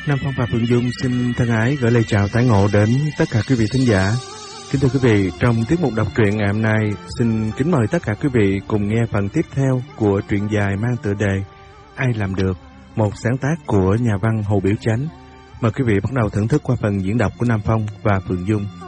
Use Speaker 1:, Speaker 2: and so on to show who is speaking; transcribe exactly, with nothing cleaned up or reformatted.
Speaker 1: Nam Phong và Phượng Dung xin thân ái gửi lời chào tái ngộ đến tất cả quý vị thính giả. Kính thưa quý vị, trong tiết mục đọc truyện ngày hôm nay, xin kính mời tất cả quý vị cùng nghe phần tiếp theo của truyện dài mang tựa đề Ai Làm Được, một sáng tác của nhà văn Hồ Biểu Chánh. Mời quý vị bắt đầu thưởng thức qua phần diễn đọc của Nam Phong và Phượng Dung.